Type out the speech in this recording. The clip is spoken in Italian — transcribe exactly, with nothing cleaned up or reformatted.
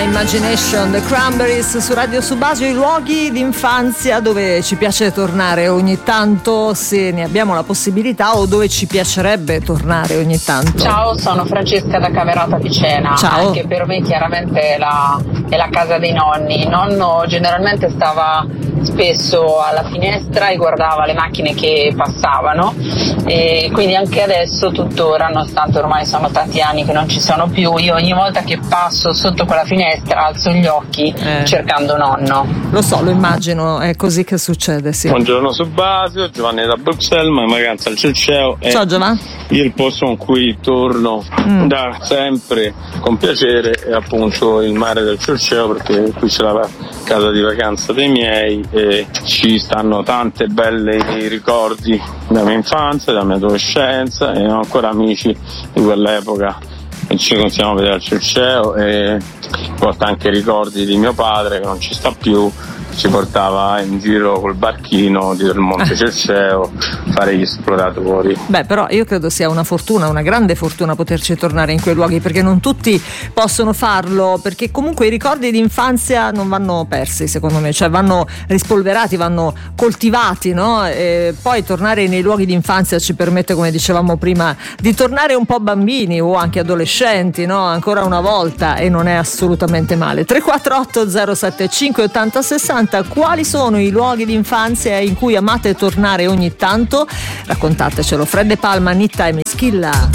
Imagination, The Cranberries su Radio Subasio, i luoghi d'infanzia dove ci piace tornare ogni tanto se ne abbiamo la possibilità o dove ci piacerebbe tornare ogni tanto. Ciao, sono Francesca da Camerata Picena. Ciao. Anche per me chiaramente è la, è la casa dei nonni. Il nonno generalmente stava spesso alla finestra e guardava le macchine che passavano, e quindi anche adesso tuttora, nonostante ormai sono tanti anni che non ci sono più, io ogni volta che passo sotto quella finestra alzo gli occhi eh. cercando nonno. Lo so, lo immagino, è così che succede, sì. Buongiorno Subasio, Giovanni da Bruxelles, ma in vacanza al Circeo. Ciao Giovanni. Io il posto in cui torno mm. da sempre con piacere è appunto il mare del Circeo, perché qui c'è la casa di vacanza dei miei e ci stanno tante belle ricordi della mia infanzia, della mia adolescenza, e ho ancora amici di quell'epoca e ci continuiamo a vedere al Circeo, e porta anche ricordi di mio padre che non ci sta più, ci portava in giro col barchino del Monte Circeo a fare gli esploratori. Beh, però io credo sia una fortuna, una grande fortuna poterci tornare in quei luoghi, perché non tutti possono farlo, perché comunque i ricordi di infanzia non vanno persi, secondo me, cioè vanno rispolverati, vanno coltivati, no? E poi tornare nei luoghi di infanzia ci permette, come dicevamo prima, di tornare un po' bambini o anche adolescenti, no? Ancora una volta, e non è assolutamente male. tre quattro otto zero sette cinque ottanta sessanta. Quali sono i luoghi di infanzia in cui amate tornare ogni tanto? Raccontatecelo. Fred De Palma, Nitta e Mischilla.